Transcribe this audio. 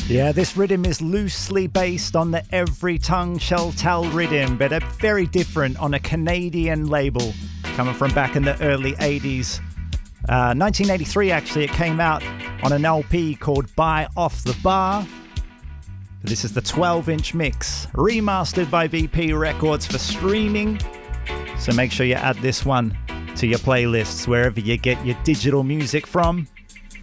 Yeah, this rhythm is loosely based on the Every Tongue Shall Tell rhythm, but very different on a Canadian label coming from back in the early 80s. 1983, actually, it came out on an LP called Buy Off the Bar. This is the 12-inch mix, remastered by VP Records for streaming. So make sure you add this one to your playlists wherever you get your digital music from.